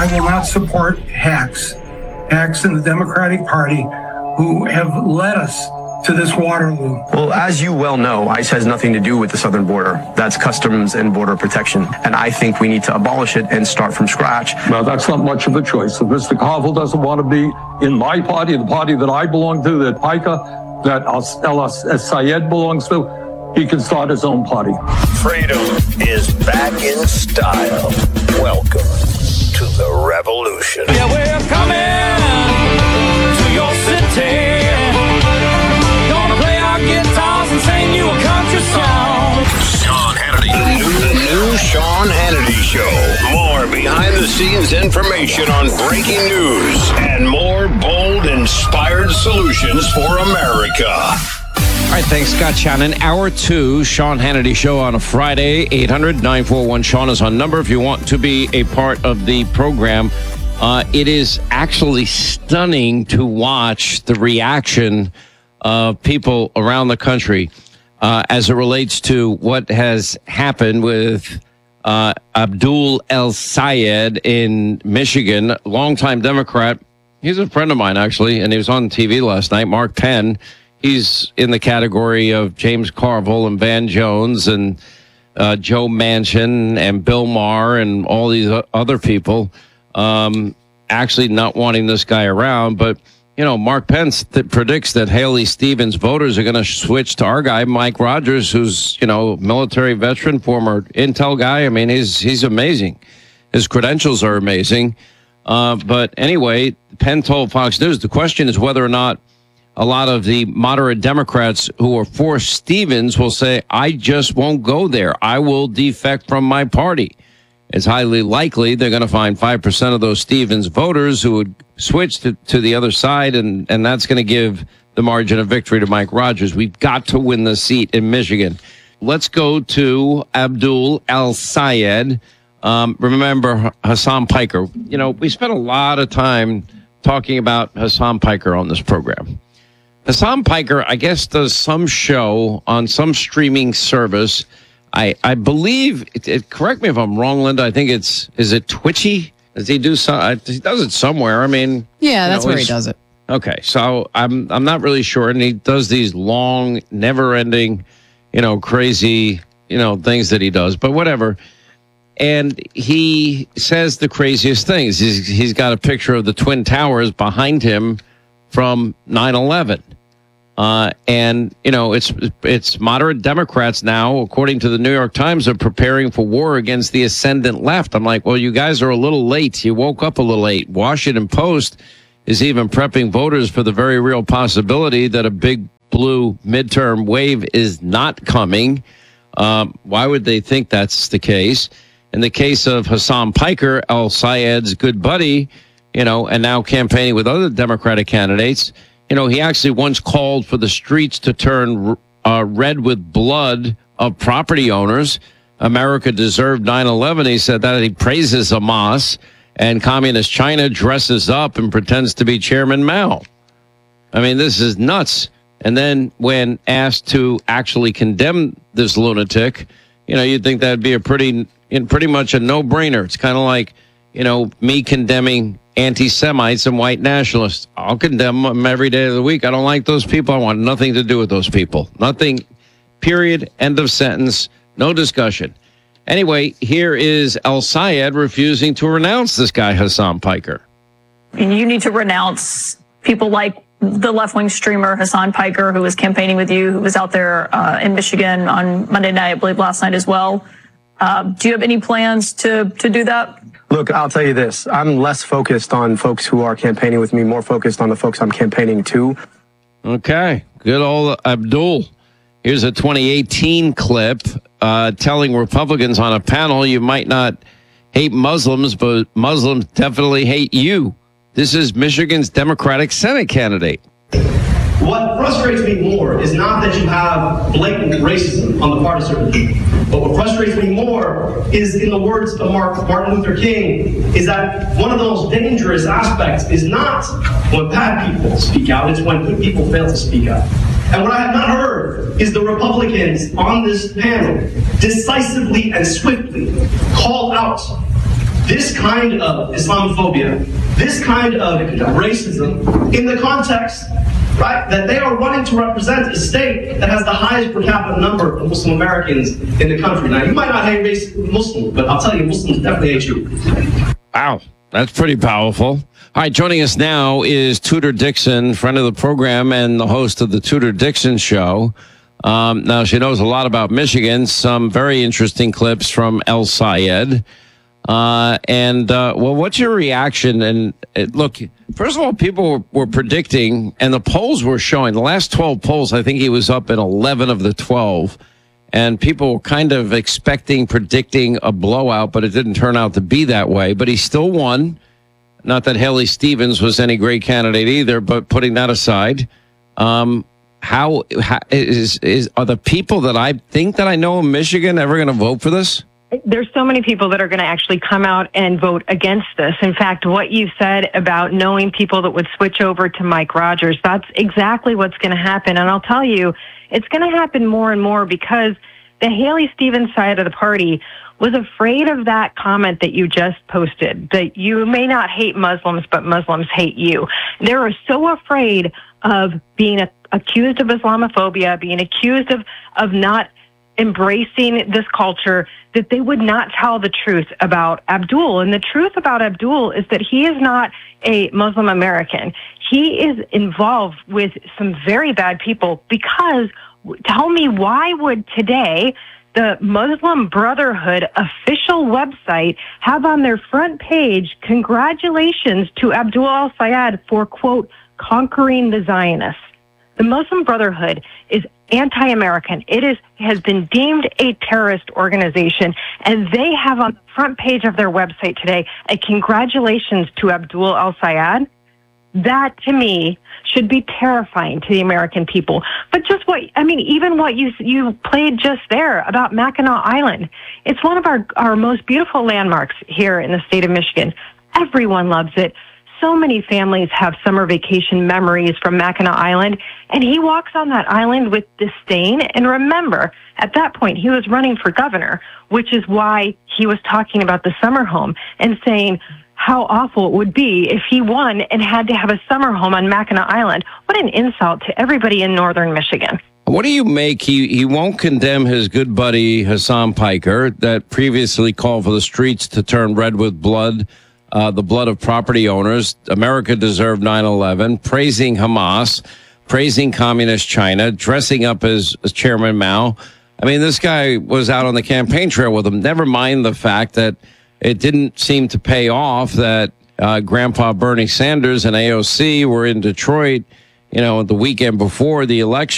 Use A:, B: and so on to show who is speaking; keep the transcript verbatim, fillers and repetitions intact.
A: will not support hacks, hacks in the Democratic Party who have led us to this Waterloo.
B: Well, as you well know, ICE has nothing to do with the southern border. That's Customs and Border Protection. And I think we need to abolish it and start from scratch.
C: Well, that's not much of a choice. If Mister Carville doesn't want to be in my party, the party that I belong to, that Pica, that El Sayed belongs to, he can start his own party.
D: Freedom is back in style. Welcome to the revolution.
E: Yeah, we're coming to your city. Gonna play our guitars and sing you a country song.
D: Sean Hannity. The new, the new Sean Hannity Show. More behind-the-scenes information on breaking news and more bold, inspired solutions for America.
F: All right, thanks, Scott Shannon. Hour two, Sean Hannity Show on a Friday. eight hundred, nine four one, Sean is on number if you want to be a part of the program. Uh, it is actually stunning to watch the reaction of people around the country uh, as it relates to what has happened with uh, Abdul El Sayed in Michigan, longtime Democrat. He's a friend of mine, actually, and he was on T V last night, Mark Penn. He's in the category of James Carville and Van Jones and uh, Joe Manchin and Bill Maher and all these other people um, actually not wanting this guy around. But, you know, Mark Pence th- predicts that Haley Stevens voters are going to switch to our guy, Mike Rogers, who's, you know, military veteran, former Intel guy. I mean, he's he's amazing. His credentials are amazing. Uh, but anyway, Penn told Fox News the question is whether or not a lot of the moderate Democrats who are for Stevens will say, I just won't go there. I will defect from my party. It's highly likely they're going to find five percent of those Stevens voters who would switch to, to the other side, and, and that's going to give the margin of victory to Mike Rogers. We've got to win the seat in Michigan. Let's go to Abdul El Sayed. Um, remember Hassan Piker. You know, we spent a lot of time talking about Hassan Piker on this program. Hassan Piker, I guess, does some show on some streaming service. I I believe, it, it, correct me if I'm wrong, Linda, I think it's, is it Twitchy? Does he do some, he does it somewhere. I mean.
G: Yeah, that's
F: know,
G: where he does it.
F: Okay, so I'm I'm not really sure. And he does these long, never-ending, you know, crazy, you know, things that he does, but whatever. And he says the craziest things. He's He's got a picture of the Twin Towers behind him from nine eleven. Uh, and, you know, it's it's moderate Democrats now, according to the New York Times, are preparing for war against the ascendant left. I'm like, well, you guys are a little late. You woke up a little late. Washington Post is even prepping voters for the very real possibility that a big blue midterm wave is not coming. Um, why would they think that's the case? In the case of Hassan Piker, El Sayed's good buddy, you know, and now campaigning with other Democratic candidates, you know, he actually once called for the streets to turn uh, red with blood of property owners. America deserved nine eleven. He said that. He praises Hamas, and communist China dresses up and pretends to be Chairman Mao. I mean, this is nuts. And then when asked to actually condemn this lunatic, you know, you'd think that'd be a pretty, pretty much a no-brainer. It's kind of like, you know, me condemning anti-Semites and white nationalists. I'll condemn them every day of the week. I don't like those people. I want nothing to do with those people. Nothing, period, end of sentence, no discussion. Anyway, here is El Sayed refusing to renounce this guy, Hassan Piker.
H: You need to renounce people like the left-wing streamer Hassan Piker, who was campaigning with you, who was out there uh, in Michigan on Monday night, I believe last night as well. Uh, do you have any plans to to do that?
B: Look, I'll tell you this. I'm less focused on folks who are campaigning with me, more focused on the folks I'm campaigning to.
F: Okay. Good old Abdul. Here's a twenty eighteen clip uh, telling Republicans on a panel you might not hate Muslims, but Muslims definitely hate you. This is Michigan's Democratic Senate candidate.
I: What frustrates me more is not that you have blatant racism on the part of certain people, but what frustrates me more is, in the words of Mark, Martin Luther King, is that one of the most dangerous aspects is not when bad people speak out, it's when good people fail to speak out. And what I have not heard is the Republicans on this panel decisively and swiftly call out this kind of Islamophobia, this kind of racism in the context, right, that they are running to represent a state that has the highest per capita number of Muslim Americans in the country. Now, you might not hate race Muslims, but I'll tell you, Muslims definitely hate you.
F: Wow, that's pretty powerful. All right, joining us now is Tudor Dixon, friend of the program and the host of the Tudor Dixon Show. Um, now, she knows a lot about Michigan, some very interesting clips from El Sayed. Uh, and, uh, well, what's your reaction? And it, look, first of all, people were, were predicting, and the polls were showing, the last twelve polls, I think he was up in eleven of the twelve. And people were kind of expecting, predicting a blowout, but it didn't turn out to be that way. But he still won. Not that Haley Stevens was any great candidate either, but putting that aside, um, how, how is, is, are the people that I think that I know in Michigan ever going to vote for this?
G: There's so many people that are going to actually come out and vote against this. In fact, what you said about knowing people that would switch over to Mike Rogers, that's exactly what's going to happen. And I'll tell you, it's going to happen more and more because the Haley Stevens side of the party was afraid of that comment that you just posted, that you may not hate Muslims, but Muslims hate you. They were so afraid of being a, accused of Islamophobia, being accused of, of not embracing this culture, that they would not tell the truth about Abdul. And the truth about Abdul is that he is not a Muslim American. He is involved with some very bad people because, tell me, why would today the Muslim Brotherhood official website have on their front page, congratulations to Abdul al-Sayed for, quote, conquering the Zionists? The Muslim Brotherhood is anti-American. It is has been deemed a terrorist organization, and they have on the front page of their website today a congratulations to Abdul al-Sayed. That, to me, should be terrifying to the American people. But just what, I mean, even what you you played just there about Mackinac Island, it's one of our, our most beautiful landmarks here in the state of Michigan. Everyone loves it. So many families have summer vacation memories from Mackinac Island, and he walks on that island with disdain. And remember, at that point, he was running for governor, which is why he was talking about the summer home and saying how awful it would be if he won and had to have a summer home on Mackinac Island. What an insult to everybody in northern Michigan.
F: What do you make? He he won't condemn his good buddy Hassan Piker that previously called for the streets to turn red with blood, uh, the blood of property owners. America deserved nine eleven, praising Hamas, praising communist China, dressing up as, as Chairman Mao. I mean, this guy was out on the campaign trail with him. Never mind the fact that it didn't seem to pay off that uh, Grandpa Bernie Sanders and A O C were in Detroit, you know, the weekend before the election.